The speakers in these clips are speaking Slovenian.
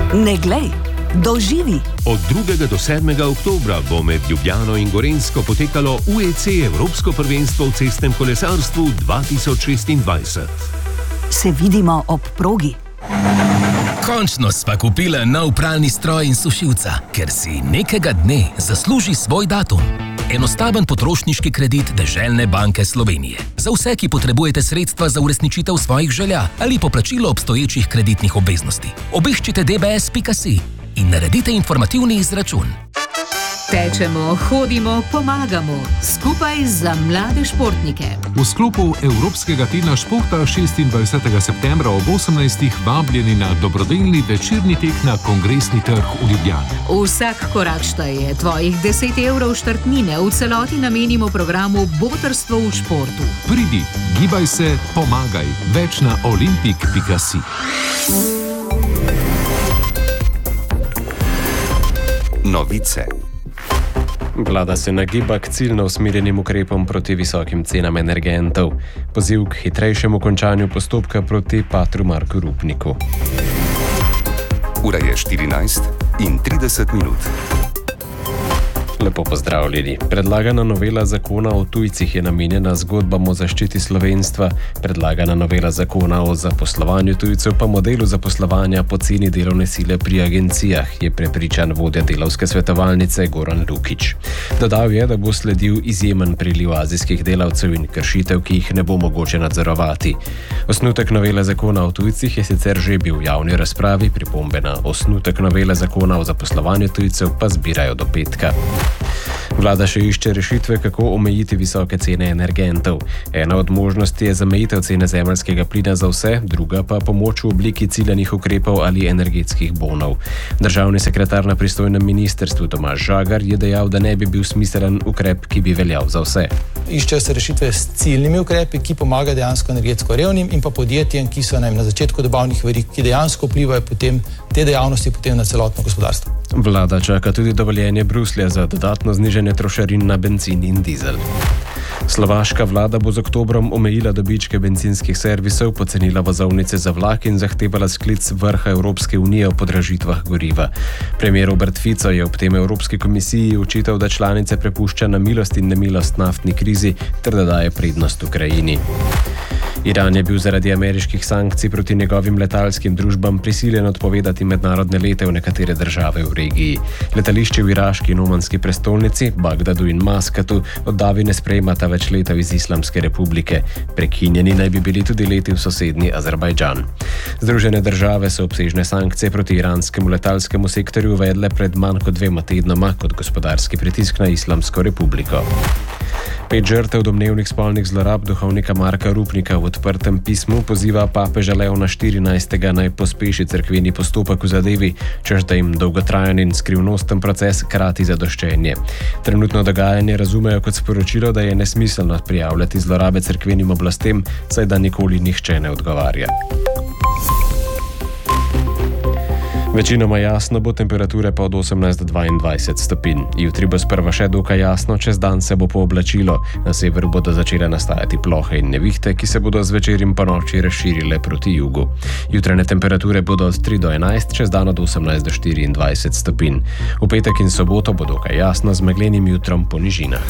Ne glej, doživi! Od 2. do 7. oktobra bo med Ljubljano in Gorenjsko potekalo UEC Evropsko prvenstvo v cestnem kolesarstvu 2026. Se vidimo ob progi. Končno sva kupila nov pralni stroj in sušilca, ker si nekega dne zasluži svoj datum. Enostaven potrošniški kredit Deželne banke Slovenije. Za vse, ki potrebujete sredstva za uresničitev svojih želja ali poplačilo obstoječih kreditnih obveznosti. Obiščite dbs.si in naredite informativni izračun. Tečemo, hodimo, pomagamo. Skupaj za mlade športnike. V sklopu Evropskega tedna športa 26. septembra ob 18. vabljeni na dobrodelni večerni tek na Kongresni trg v Ljubljani. Vsak korak šteje. Tvojih 10 evrov štartnine v celoti namenimo programu Botrstvo v športu. Pridi, gibaj se, pomagaj. Več na olimpik.si. Novice. Vlada se nagiba k ciljno usmerjenim ukrepom proti visokim cenam energentov. Poziv k hitrejšemu končanju postopka proti patru Marku Rupniku. Ura je 14:30. Lepo pozdravljeni. Predlagana novela zakona o tujcih je namenjena zgodbam o zaščiti slovenstva. Predlagana novela zakona o zaposlovanju tujcev pa modelu zaposlovanja poceni delovne sile pri agencijah, je prepričan vodja delavske svetovalnice Goran Lukić. Dodal je, da bo sledil izjemen priliv azijskih delavcev in kršitev, ki jih ne bo mogoče nadzorovati. Osnutek novele zakona o tujcih je sicer že bil v javni razpravi, pripombe na osnutek novele zakona o zaposlovanju tujcev pa zbirajo do petka. Vlada še išče rešitve, kako omejiti visoke cene energentov. Ena od možnosti je zamejitev cene zemeljskega plina za vse, druga pa pomoč v obliki ciljanih ukrepov ali energetskih bonov. Državni sekretar na pristojnem ministrstvu Tomaž Žagar je dejal, da ne bi bil smiselen ukrep, ki bi veljal za vse. Iščejo se rešitve s ciljnimi ukrepi, ki pomagajo dejansko energetsko revnim in pa podjetjem, ki so na začetku dobavnih verig, ki dejansko vplivajo potem te dejavnosti potem na celotno gospodarstvo. Vlada čaka tudi dovoljenje Bruslja za dodatno znižanje trošarin na bencin in dizel. Slovaška vlada bo z oktobrom omejila dobičke bencinskih servisov, pocenila vozovnice za vlak in zahtevala sklic vrha Evropske unije o podražitvah goriva. Premijer Robert Fico je ob tem Evropski komisiji očital, da članice prepušča na milost in nemilost naftni krizi ter da daje prednost Ukrajini. Iran je bil zaradi ameriških sankcij proti njegovim letalskim družbam prisiljen odpovedati mednarodne lete v nekatere države v regiji. Letališče v iraški in omanski prestolnici, Bagdadu in Maskatu, od davi ne sprejmata več letov iz Islamske republike. Prekinjeni naj bi bili tudi leti v sosednji Azerbajdžan. Združene države so obsežne sankcije proti iranskemu letalskemu sektorju uvedle pred manj kot 2 tednoma kot gospodarski pritisk na Islamsko republiko. 5 žrtev domnevnih spolnih zlorab duhovnika Marka Rupnika v odprtem pismu poziva papeža Leona 14. naj pospeši cerkveni postopek v zadevi, češ da jim dolgotrajen in skrivnosten proces krati zadoščenje. Trenutno dogajanje razumejo kot sporočilo, da je nesmiselno prijavljati zlorabe cerkvenim oblastem, saj da nikoli nihče ne odgovarja. Večinoma jasno bo, temperature pa od 18 do 22 stopinj. Jutri bo sprva še dokaj jasno, čez dan se bo pooblačilo. Na severu bodo začele nastajati plohe in nevihte, ki se bodo zvečer in ponoči razširile proti jugu. Jutranje temperature bodo od 3 do 11, čez dan od 18 do 24 stopinj. V petek in soboto bo dokaj jasno z meglenim jutrom po nižinah.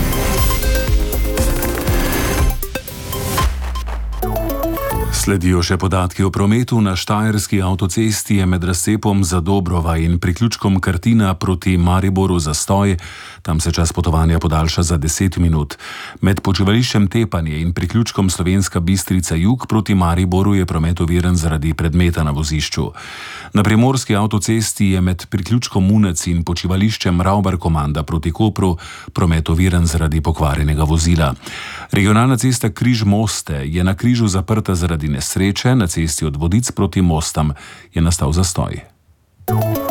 Sledijo še podatki o prometu. Na štajerski avtocesti je med razcepom Zadobrova in priključkom Krtina proti Mariboru zastoj. Tam se čas potovanja podaljša za 10 minut. Med počivališčem Tepanje in priključkom Slovenska Bistrica jug proti Mariboru je promet oviran zaradi predmeta na vozišču. Na primorski avtocesti je med priključkom Munec in počivališčem Ravbar-Komanda proti Kopru promet oviran zaradi pokvarjenega vozila. Regionalna cesta Križ-Moste je na križu zaprta zaradi nesreče, na cesti od Vodic proti Mostam je nastal zastoj.